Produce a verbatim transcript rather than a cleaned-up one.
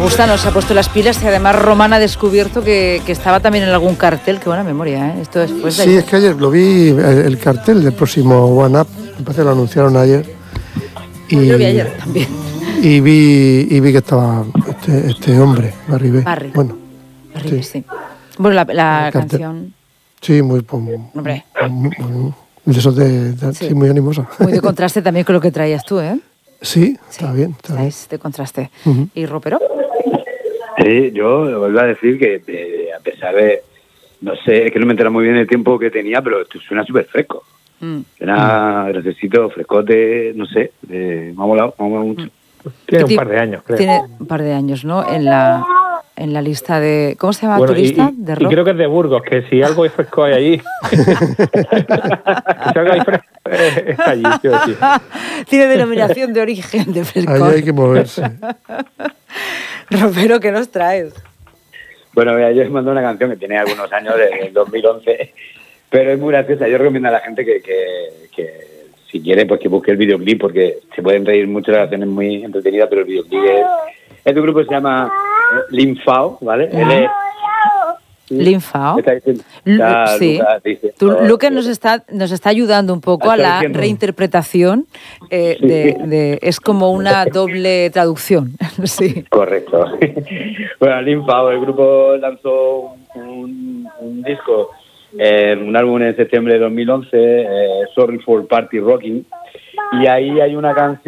gusta, nos ha puesto las pilas y además Román ha descubierto que, que estaba también en algún cartel. Qué buena memoria, ¿eh? Esto después de Sí, es que ayer lo vi, el, el cartel del próximo One Up, me parece que lo anunciaron ayer. Y, Yo lo vi ayer también. Y vi, y vi que estaba este, este hombre, Barry B. Barry. Bueno, Barry, sí. sí. Bueno, la, la El cartel. canción... Sí, muy, muy, Hombre. muy, muy- de esos de, de- Sí. sí, muy animosa. Muy de contraste también con lo que traías tú, ¿eh? Sí, Sí, está bien, está bien. estáis de contraste. Ujú. ¿Y Ropero? Sí, yo lo vuelvo a decir que de- a pesar de, no sé, es que no me entera muy bien el tiempo que tenía, pero esto suena súper fresco. Mm. Suena gracioso, frescote, no sé, eh, me ha molado, me ha molado mucho. Tiene ¿Qué ti- un par de años, creo. Tiene un par de años, ¿no? En la, en la lista de... ¿Cómo se llama Bueno, tu y, lista? y- de y rock. creo que es de Burgos, que si algo es fresco hay allí. que si algo hay fresco eh, está allí, quiero decir. Tiene denominación de origen de Ahí frescor. hay que moverse. Ropero, ¿qué nos traes? Bueno, mira, yo os mandé una canción que tiene algunos años, del dos mil once, pero es muy graciosa. Yo recomiendo a la gente que, que, que si quiere, pues que busque el videoclip, porque se pueden reír mucho, la canción es muy entretenida, pero el videoclip es... Este grupo se llama eh, Linfao, ¿vale? Él es... Linfao. Está diciendo- Lu- está sí. Lucas dice- Tú, oh, Lucas sí. nos está, nos está ayudando un poco a Está la diciendo. reinterpretación. eh, de, de- es como una doble traducción. Sí. Correcto. Bueno, Linfao, el grupo lanzó un, un disco, eh, un álbum en septiembre de dos mil once, eh, Sorry for Party Rocking, y ahí hay una canción